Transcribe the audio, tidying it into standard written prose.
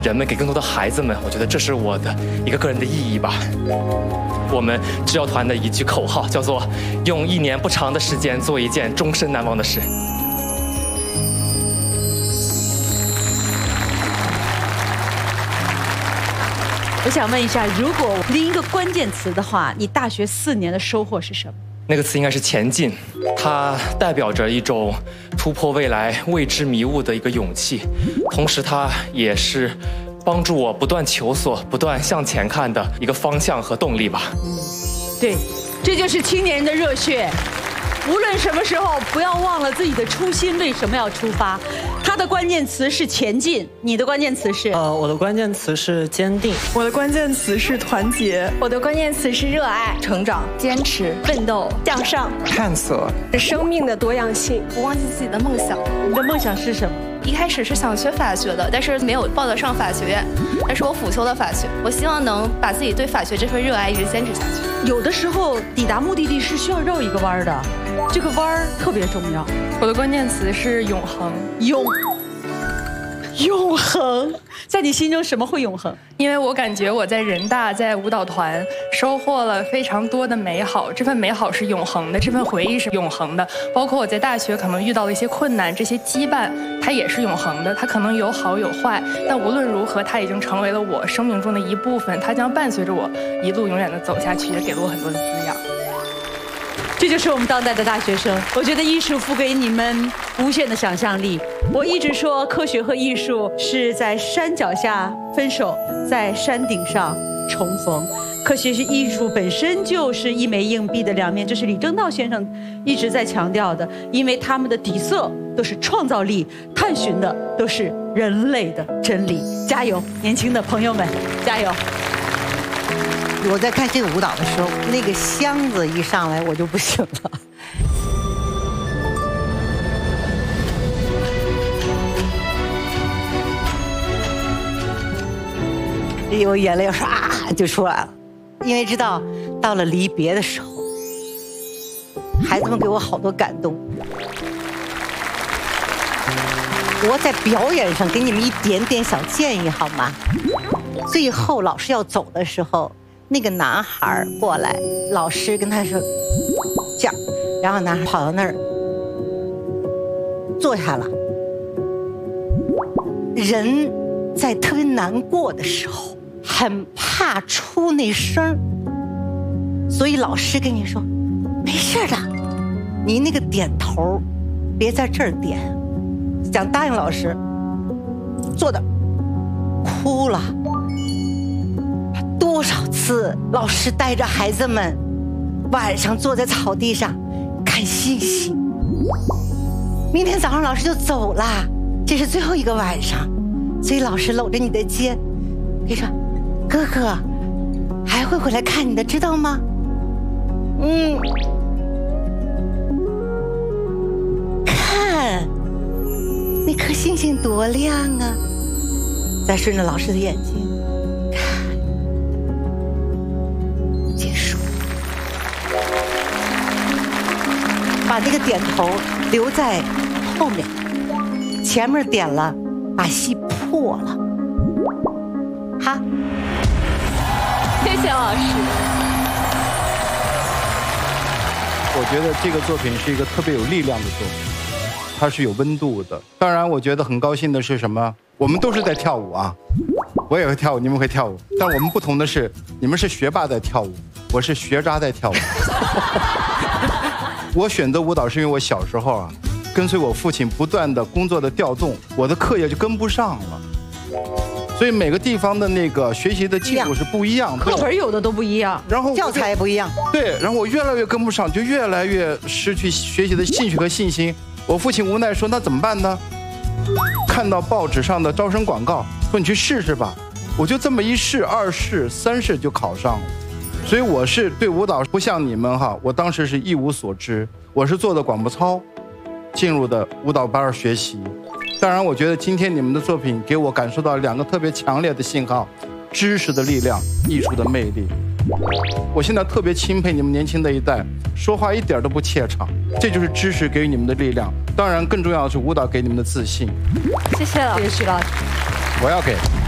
人们，给更多的孩子们。我觉得这是我的一个个人的意义吧。我们制药团的一句口号叫做“用1年不长的时间做一件终身难忘的事”。 我想问一下，如果拎一个关键词的话，你大学4年的收获是什么？ 那个词应该是前进，它代表着一种突破未来未知迷雾的一个勇气，同时它也是帮助我不断求索、不断向前看的一个方向和动力吧。 对，这就是青年人的热血。无论什么时候，不要忘了自己的初心，为什么要出发？他的关键词是前进，你的关键词是？ 我的关键词是坚定， 我的关键词是团结， 我的关键词是热爱、 成长、 坚持、奋斗、向上、 探索， 是生命的多样性。不忘记自己的梦想。 你的梦想是什么？ 一开始是想学法学的，但是没有报得上法学院，但是我辅修了法学。我希望能把自己对法学这份热爱一直坚持下去。 有的时候抵达目的地是需要绕一个弯的，这个弯儿特别重要。 我的关键词是永恒， 永恒，在你心中什么会永恒？ 因为我感觉我在人大在舞蹈团收获了非常多的美好，这份美好是永恒的，这份回忆是永恒的。包括我在大学可能遇到了一些困难，这些羁绊它也是永恒的，它可能有好有坏，但无论如何，它已经成为了我生命中的一部分，它将伴随着我一路永远的走下去，也给了我很多的滋养。 这就是我们当代的大学生。我觉得艺术赋给你们无限的想象力。我一直说，科学和艺术是在山脚下分手，在山顶上重逢。科学是艺术本身就是一枚硬币的2面，这是李政道先生一直在强调的，因为他们的底色都是创造力，探寻的都是人类的真理。加油，年轻的朋友们，加油！ 我在看这个舞蹈的时候，那个箱子一上来我就不行了。我眼泪唰就出来了，因为知道到了离别的时候，孩子们给我好多感动。我在表演上给你们一点点小建议好吗？最后老师要走的时候，那个男孩过来，老师跟他说这样，然后男孩跑到那儿坐下了。人在特别难过的时候很怕出那声，所以老师跟你说没事的，你那个点头别在这儿点，想答应老师，坐的哭了。多少次老师带着孩子们晚上坐在草地上看星星，明天早上老师就走了，这是最后一个晚上，所以老师搂着你的肩跟你说，哥哥还会回来看你的，知道吗？看那颗星星多亮啊，再顺着老师的眼睛看，结束。把这个点头留在后面，前面点了把戏破了。好， 谢谢老师。 我觉得这个作品是一个特别有力量的作品，它是有温度的。当然我觉得很高兴的是什么，我们都是在跳舞啊，我也会跳舞，你们会跳舞，但我们不同的是，你们是学霸在跳舞，我是学渣在跳舞。我选择舞蹈是因为我小时候啊，跟随我父亲不断的工作的调动，我的课业就跟不上了，所以每个地方的那个学习的技术是不一样的， 课本有的都不一样， 然后教材也不一样。 对，然后我越来越跟不上，就越来越失去学习的兴趣和信心。我父亲无奈说：“那怎么办呢？”看到报纸上的招生广告，说你去试试吧。我就这么一试、2试、3试就考上了。所以我是对舞蹈不像你们哈，我当时是一无所知，我是做的广播操，进入的舞蹈班学习。当然，我觉得今天你们的作品给我感受到2个特别强烈的信号：知识的力量，艺术的魅力。我现在特别钦佩你们年轻的一代，说话一点都不怯场，这就是知识给予你们的力量。当然，更重要的是舞蹈给你们的自信。 谢谢老师，徐老师， 我要给。